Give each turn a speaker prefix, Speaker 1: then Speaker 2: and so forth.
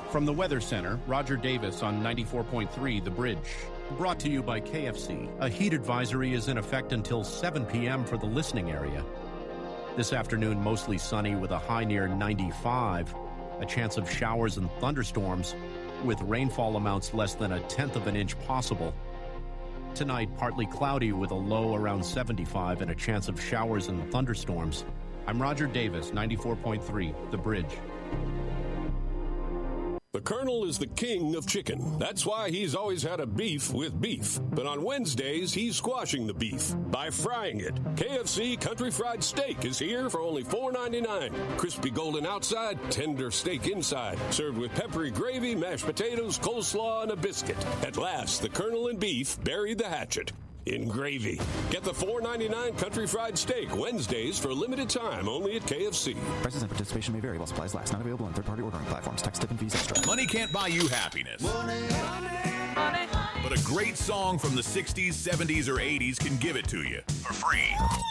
Speaker 1: From the Weather Center, Roger Davis on 94.3 The Bridge. Brought to you by KFC. A heat advisory is in effect until 7 p.m. for the listening area. This afternoon, mostly sunny with a high near 95. A chance of showers and thunderstorms with rainfall amounts less than 1/10 of an inch possible. Tonight, partly cloudy with a low around 75 and a chance of showers and thunderstorms. I'm Roger Davis, 94.3 The Bridge.
Speaker 2: The Colonel is the king of chicken. That's why he's always had a beef with beef. But on Wednesdays, he's squashing the beef by frying it. KFC Country Fried Steak is here for only $4.99. Crispy golden outside, tender steak inside. Served with peppery gravy, mashed potatoes, coleslaw, and a biscuit. At last, the Colonel and beef buried the hatchet in gravy. Get the $4.99 Country Fried Steak Wednesdays for a limited time only at KFC.
Speaker 3: Prices and participation may vary while supplies last. Not available on third-party ordering platforms. Tax, tip, and fees extra.
Speaker 4: Money can't buy you happiness. Money. But a great song from the 60s, 70s, or 80s can give it to you for free.